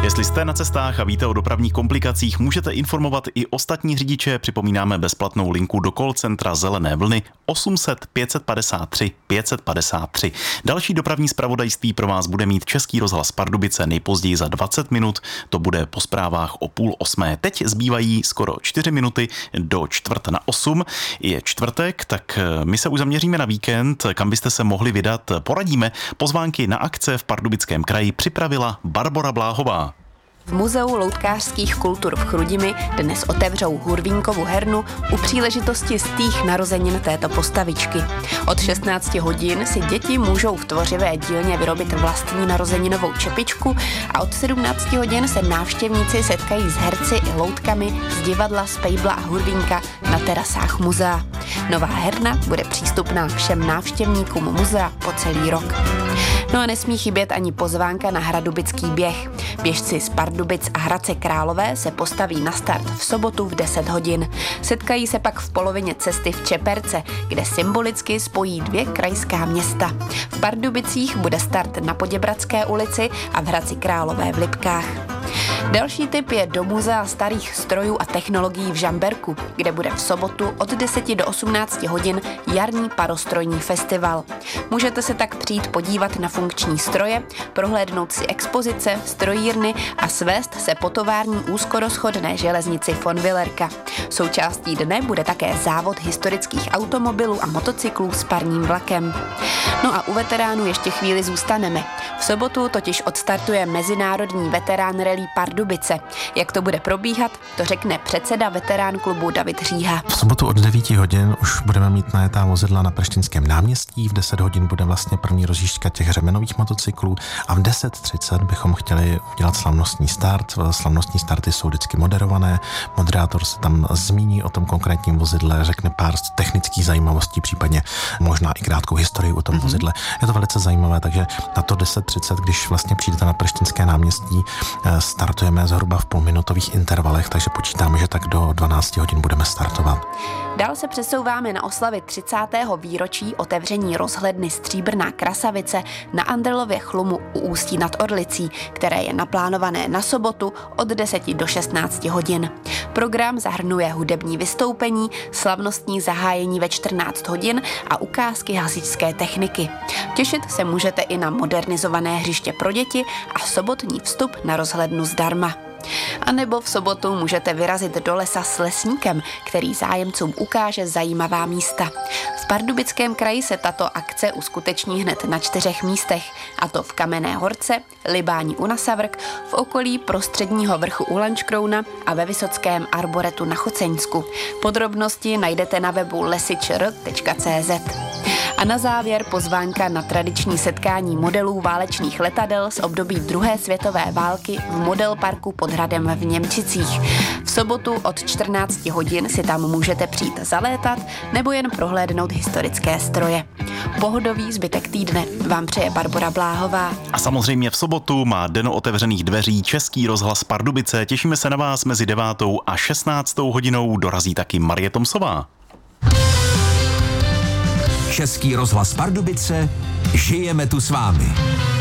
Jestli jste na cestách a víte o dopravních komplikacích, můžete informovat i ostatní řidiče. Připomínáme bezplatnou linku do call centra Zelené vlny 800 553 553. Další dopravní zpravodajství pro vás bude mít Český rozhlas Pardubice nejpozději za 20 minut. To bude po zprávách o 7:30. Teď zbývají skoro 4 minuty do 7:45. Je čtvrtek, tak my se už zaměříme na víkend, kam byste se mohli vydat. Poradíme. Pozvánky na akce v Pardubickém kraji připravila Barbora Bláhová. V Muzeu loutkářských kultur v Chrudimi dnes otevřou Hurvínkovu hernu u příležitosti stých narozenin této postavičky. Od 16 hodin si děti můžou v tvořivé dílně vyrobit vlastní narozeninovou čepičku a od 17 hodin se návštěvníci setkají s herci i loutkami z divadla, Spejbla a Hurvínka na terasách muzea. Nová herna bude přístupná všem návštěvníkům muzea po celý rok. No a nesmí chybět ani pozvánka na Hradubický běh. Běžci z Pardubic a Hradce Králové se postaví na start v sobotu v 10 hodin. Setkají se pak v polovině cesty v Čeperce, kde symbolicky spojí 2 krajská města. V Pardubicích bude start na Poděbradské ulici a v Hradci Králové v Lipkách. Další tip je do Muzea starých strojů a technologií v Žamberku, kde bude v sobotu od 10 do 18 hodin jarní parostrojní festival. Můžete se tak přijít podívat na funkční stroje, prohlédnout si expozice, strojírny a svést se po tovární úzkorozchodné železnici von Willerka. Součástí dne bude také závod historických automobilů a motocyklů s parním vlakem. No a u veteránů ještě chvíli zůstaneme. V sobotu totiž odstartuje Mezinárodní veterán rally Pardubice. Jak to bude probíhat, to řekne předseda veterán klubu David Říha. V sobotu od 9 hodin už budeme mít najetá vozidla na Preštinském náměstí, v 10 hodin bude vlastně první rozjížďka těch řemenových motocyklů a v 10:30 bychom chtěli udělat slavnostní start. Slavnostní starty jsou vždycky moderované, moderátor se tam zmíní o tom konkrétním vozidle, řekne pár technických zajímavostí, případně možná i krátkou historii o tom vozidle. Je to velice zajímavé, takže na to 10:30, když vlastně přijdete na Preštinské náměstí, startujeme zhruba v půlminutových intervalech, takže počítáme, že tak do 12 hodin budeme startovat. Dál se přesouváme na oslavy 30. výročí otevření rozhledny Stříbrná Krasavice na Andrlově Chlumu u Ústí nad Orlicí, které je naplánované na sobotu od 10 do 16 hodin. Program zahrnuje hudební vystoupení, slavnostní zahájení ve 14 hodin a ukázky hasičské techniky. Těšit se můžete i na modernizované hřiště pro děti a sobotní vstup na rozhlednu zdarma. A nebo v sobotu můžete vyrazit do lesa s lesníkem, který zájemcům ukáže zajímavá místa. V Pardubickém kraji se tato akce uskuteční hned na 4 místech, a to v Kamenné Horce, Libáni u Nasavrk, v okolí Prostředního vrchu u Lanškrouna a ve Vysockém arboretu na Choceňsku. Podrobnosti najdete na webu lesičr.cz. A na závěr pozvánka na tradiční setkání modelů válečných letadel z období druhé světové války v Model parku pod Hradem v Němčicích. V sobotu od 14 hodin si tam můžete přijít zalétat nebo jen prohlédnout historické stroje. Pohodový zbytek týdne vám přeje Barbora Bláhová. A samozřejmě v sobotu má den otevřených dveří Český rozhlas Pardubice. Těšíme se na vás mezi 9. a 16. hodinou. Dorazí taky Marie Tomsová. Český rozhlas Pardubice, žijeme tu s vámi.